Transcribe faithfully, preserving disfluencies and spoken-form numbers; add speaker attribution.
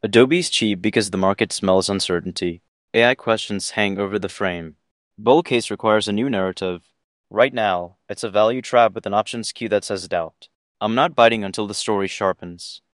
Speaker 1: Adobe's cheap because the market smells uncertainty. A I questions hang over the frame. Bull case requires a new narrative. Right now, it's a value trap with an options queue that says doubt. I'm not biting until the story sharpens.